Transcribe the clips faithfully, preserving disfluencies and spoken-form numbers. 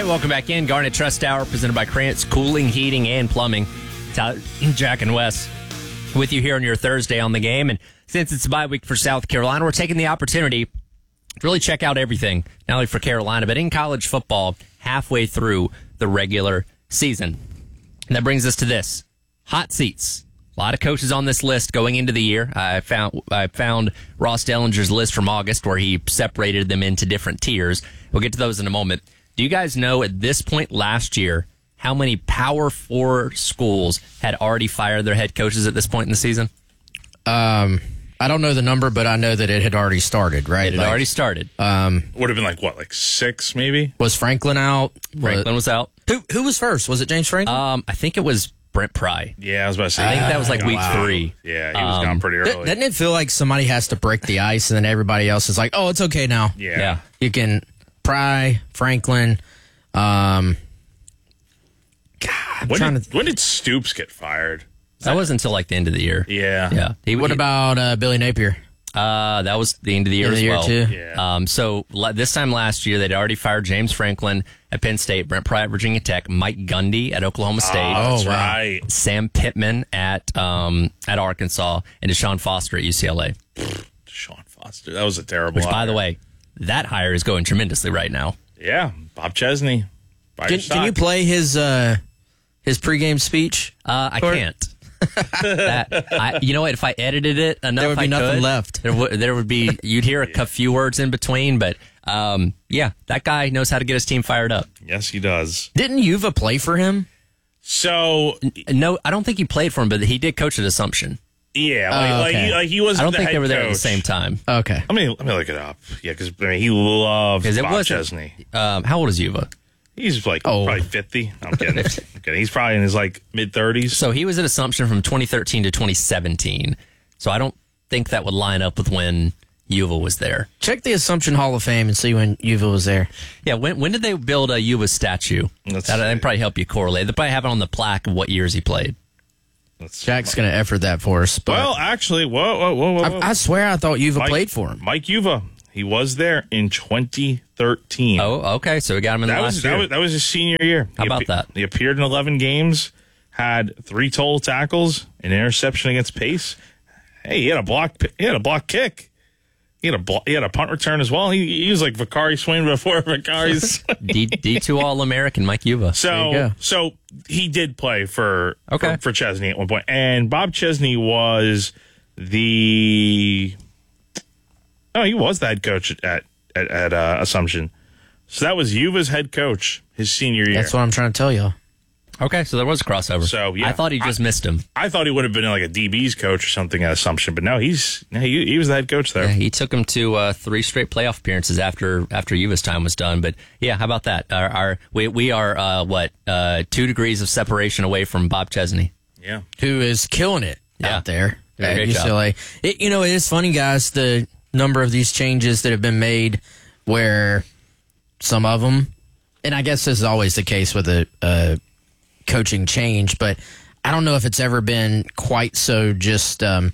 right, welcome back in. Garnet Trust Tower, presented by Krantz Cooling, Heating, and Plumbing. Jack and Wes with you here on your Thursday on the game. And since it's a bye week for South Carolina, we're taking the opportunity to really check out everything, not only for Carolina, but in college football halfway through the regular season. And that brings us to this. Hot seats. A lot of coaches on this list going into the year. I found I found Ross Dellinger's list from August where he separated them into different tiers. We'll get to those in a moment. Do you guys know at this point last year how many Power Four schools had already fired their head coaches at this point in the season? Um, I don't know the number, but I know that it had already started, right? It had like, already started. Um, Would have been like, what, like six maybe? Was Franklin out? Franklin was out. Who who was first? Was it James Franklin? Um, I think it was Brent Pry. Yeah, I was about to say. I think that was like week wow. three. Yeah, he was Um, gone pretty Th- early. doesn't it feel like somebody has to break the ice and then everybody else is like, oh, it's okay now? yeah. Yeah. You can Pry, Franklin. Um, God, I'm When trying did, to. when did Stoops get fired? That wasn't until like the end of the year. Yeah. Yeah. He, What he- about uh, Billy Napier? Uh, that was the end of the year End of as the year, well. too? Yeah. Um, so la- this time last year, they'd already fired James Franklin at Penn State, Brent Pry at Virginia Tech, Mike Gundy at Oklahoma State, Oh, that's Oh, wow. right. Sam Pittman at um, at Arkansas, and Deshaun Foster at U C L A. Sean Foster. That was a terrible Which, by hire. the way, that hire is going tremendously right now. Yeah, Bob Chesney. Buy Can, your can you stock. play his uh, his pregame speech? Uh, I Or- can't. that, I, you know what? If I edited it enough, There would be I nothing could. left. There would there would be. You'd hear a cou- few words in between, but um, yeah, that guy knows how to get his team fired up. Yes, he does. Didn't Yuva play for him? So, No, I don't think he played for him, but he did coach at Assumption. yeah, like, Oh, like, okay. he, like he was I don't the think head they were there at the coach. same time. Okay. Let me, let me look it up. Yeah, because I mean, he loves 'Cause it Bob wasn't- Chesney. Um, how old is Yuva? He's like Oh. probably fifty. No, I'm kidding. I'm kidding. He's probably in his like mid-thirties. So he was at Assumption from twenty thirteen to twenty seventeen. So I don't think that would line up with when Yuva was there. Check the Assumption Hall of Fame and see when Yuva was there. Yeah, when when did they build a Yuva statue? Let's That see. would probably help you correlate. They probably have it on the plaque of what years he played. Let's- Jack's going to effort that for us. But Well, actually, whoa, whoa, whoa, whoa. whoa. I, I swear I thought Yuva Mike- played for him. Mike Yuva. He was there in twenty thirteen. Oh, okay. So we got him in the that last was, year. that was that was his senior year. How He about appe- that? He appeared in eleven games, had three total tackles, an interception against Pace. Hey, he had a block. He had a block kick. He had a blo- he had a punt return as well. He, he was like Vakari Swain before Vakari's. D D two All American Mike Yuva. So you go. so he did play for, Okay. for for Chesney at one point, and Bob Chesney was the oh he was the head coach at at, at uh, Assumption. So that was Yuva's head coach his senior year. That's what I'm trying to tell y'all. Okay, so there was a crossover. So, yeah. I thought he just missed him. I thought he would have been like a D B's coach or something at Assumption, but no, he's no, he, he was the head coach there. Yeah, he took him to uh, three straight playoff appearances after after Yuva's time was done. But yeah, how about that? Our, our we we are uh, what uh, two degrees of separation away from Bob Chesney. Yeah. Who is killing it Yeah. out there Doing a at great U job. C L A. It, you know, it is funny, guys, the number of these changes that have been made where some of them, and I guess this is always the case with a, a coaching change, but I don't know if it's ever been quite so just, um,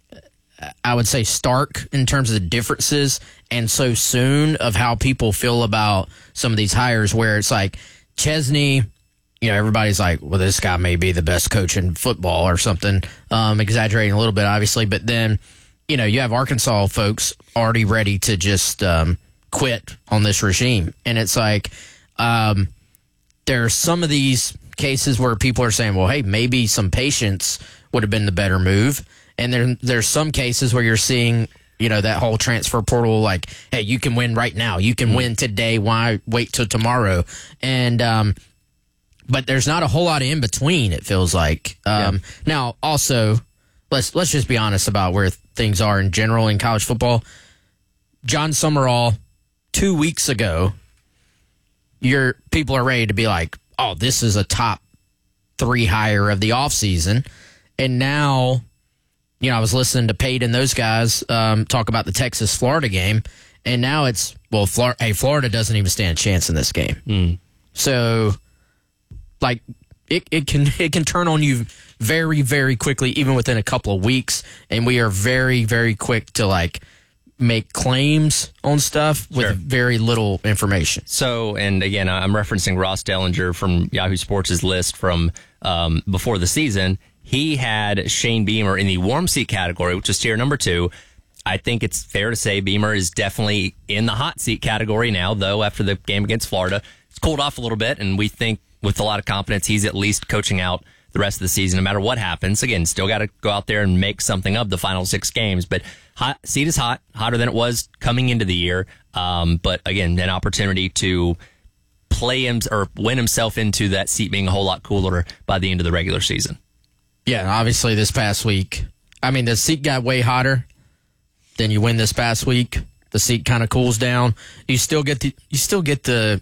I would say, stark in terms of the differences and so soon of how people feel about some of these hires where it's like Chesney, you know, everybody's like, well, this guy may be the best coach in football or something, um, exaggerating a little bit, obviously. But then, you know, you have Arkansas folks already ready to just um, quit on this regime. And it's like um, there are some of these cases where people are saying, well, hey, maybe some patience would have been the better move. And there, there's some cases where you're seeing, you know, that whole transfer portal, like, hey, you can win right now. You can win today. Why wait till tomorrow? And, um, but there's not a whole lot of in between, it feels like. Um, Now, also, let's let's just be honest about where things are in general in college football. John Summerall, two weeks ago, your people are ready to be like, oh, this is a top three hire of the offseason. And now, you know, I was listening to Pate and those guys um, talk about the Texas-Florida game, and now it's, well, Flor- hey, Florida doesn't even stand a chance in this game. So, like, it, it can it can turn on you very, very quickly, even within a couple of weeks, and we are very, very quick to, like, make claims on stuff with Sure. very little information. So, and again, I'm referencing Ross Dellinger from Yahoo Sports' list from um, before the season. He had Shane Beamer in the warm seat category, which is tier number two. I think it's fair to say Beamer is definitely in the hot seat category now, though, after the game against Florida. It's cooled off a little bit, and we think with a lot of confidence he's at least coaching out the rest of the season, no matter what happens. Again, still got to go out there and make something of the final six games, but hot seat is hot, hotter than it was coming into the year. Um, but again, an opportunity to play him or win himself into that seat being a whole lot cooler by the end of the regular season. Yeah, and obviously this past week, I mean, the seat got way hotter. Then you win this past week. The seat kind of cools down. You still get the you still get the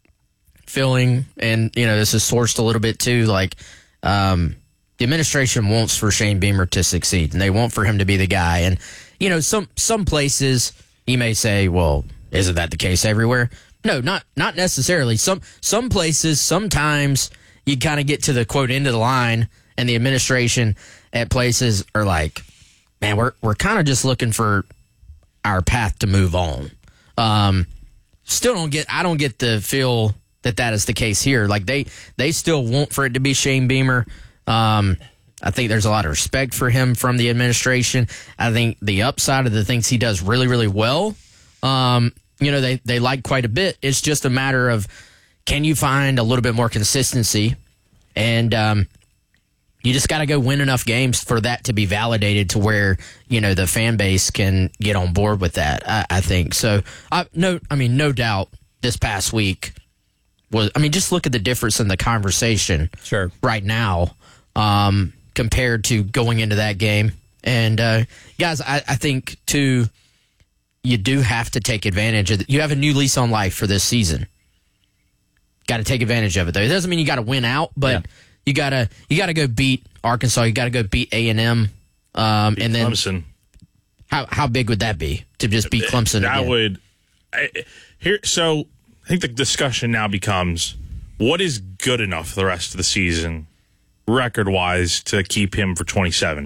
feeling, and you know this is sourced a little bit too. Like um, the administration wants for Shane Beamer to succeed, and they want for him to be the guy. And you know, some some places you may say, "Well, isn't that the case everywhere?" No, not not necessarily. Some some places, sometimes you kind of get to the quote end of the line, and the administration at places are like, man, we're we're kind of just looking for our path to move on. Um, still don't get, I don't get the feel that that is the case here. Like they they still want for it to be Shane Beamer. Um, I think there's a lot of respect for him from the administration. I think the upside of the things he does really, really well, um, you know, they, they like quite a bit. It's just a matter of, can you find a little bit more consistency? And, um, you just got to go win enough games for that to be validated to where, you know, the fan base can get on board with that, I, I think. So, I, no, I mean, no doubt this past week was, I mean, just look at the difference in the conversation Sure. right now um, compared to going into that game. And, uh, guys, I, I think, too, you do have to take advantage of it. You have a new lease on life for this season. Got to take advantage of it, though. It doesn't mean you got to win out, but... Yeah. You gotta, you gotta go beat Arkansas. You gotta go beat A and M, um, and then Clemson. How how big would that be to just beat Clemson? That again? would I, here. So I think the discussion now becomes what is good enough the rest of the season, record wise, to keep him for twenty-seven.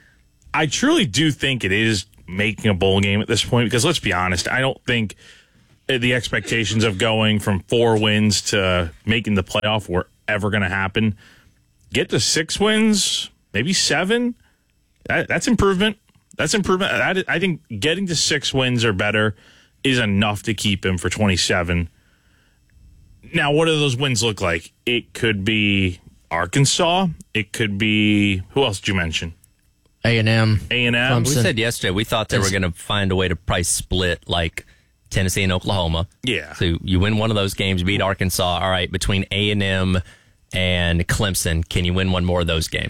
I truly do think it is making a bowl game at this point because let's be honest, I don't think the expectations of going from four wins to making the playoff were ever going to happen. Get to six wins, maybe seven. That, that's improvement. That's improvement. That, I think getting to six wins or better is enough to keep him for twenty-seven. Now, what do those wins look like? It could be Arkansas. It could be, who else did you mention? A and M. A and M. We said yesterday we thought they were going to find a way to price split like Tennessee and Oklahoma. Yeah. So you win one of those games, beat Arkansas. All right, between A and M and Clemson, can you win one more of those games?